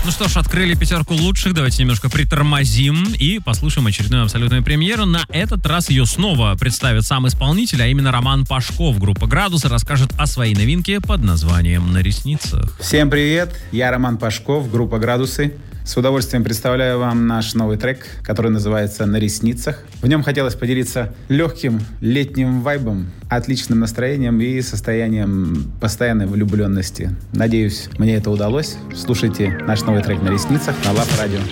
Ну что ж, открыли пятерку лучших. Давайте немножко притормозим и послушаем очередную абсолютную премьеру. На этот раз ее снова представит сам исполнитель, а именно Роман Пашков. Группа «Градусы» расскажет о своей новинке под названием «На ресницах». Всем привет, я Роман Пашков, группа «Градусы». С удовольствием представляю вам наш новый трек, который называется «На ресницах». В нем хотелось поделиться легким летним вайбом, отличным настроением и состоянием постоянной влюбленности. Надеюсь, мне это удалось. Слушайте наш новый трек «На ресницах» на Love Radio.